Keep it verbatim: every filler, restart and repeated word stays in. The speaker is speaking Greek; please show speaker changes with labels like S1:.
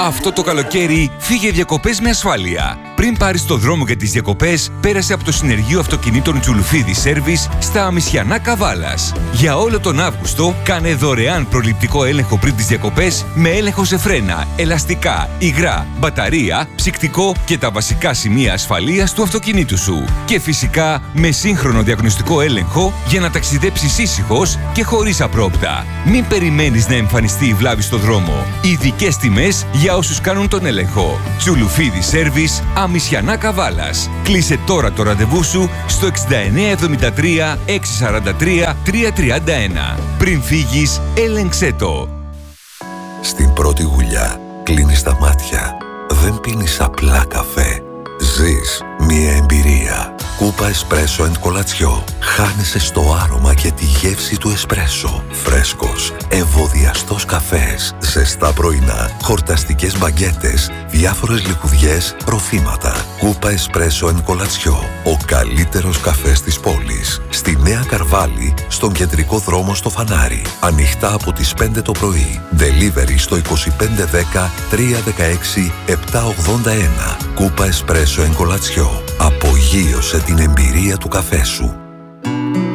S1: Αυτό το καλοκαίρι φύγε διακοπές με ασφάλεια. Πριν πάρεις το δρόμο για τις διακοπές, πέρασε από το συνεργείο αυτοκινήτων Τσουλουφίδη Σέρβις στα Αμισιανά Καβάλας. Για όλο τον Αύγουστο, κάνε δωρεάν προληπτικό έλεγχο πριν τις διακοπές με έλεγχο σε φρένα, ελαστικά, υγρά, μπαταρία, ψυκτικό και τα βασικά σημεία ασφαλείας του αυτοκινήτου σου. Και φυσικά με σύγχρονο διαγνωστικό έλεγχο για να ταξιδέψεις ήσυχος και χωρίς απρόπτα. Μην περιμένεις να εμφανιστεί η βλάβη στο δρόμο. Ειδικές τιμές για όσους κάνουν τον έλεγχο. Τσουλουφίδη Σέρβις, Αμισιανά Καβάλας. Κλείσε τώρα το ραντεβού σου στο εξήντα εννέα εβδομήντα τρία εξακόσια σαράντα τρία τριακόσια τριάντα ένα. Πριν φύγεις, έλεγξέ το.
S2: Στην πρώτη γουλιά κλείνεις τα μάτια. Δεν πίνεις απλά καφέ. Ζεις μία εμπειρία. Κούπα Εσπρέσο εντ Κολατσιό. Χάνεσαι στο άρωμα και τη γεύση του εσπρέσο. Φρέσκος, ευωδιαστός καφές, ζεστά πρωινά, χορταστικές μπαγκέτες, διάφορες λιχουδιές, ροφήματα. Κούπα Εσπρέσο εντ Κολατσιό. Ο καλύτερος καφές της πόλης. Στη Νέα Καρβάλη, στον κεντρικό δρόμο στο Φανάρι. Ανοιχτά από τις πέντε το πρωί. Delivery στο είκοσι πέντε δέκα τριακόσια δεκαέξι επτακόσια ογδόντα ένα. Κούπα Εσπρέσο εντ Κολατσιό. Απογείωσε την εμπειρία του καφέ σου.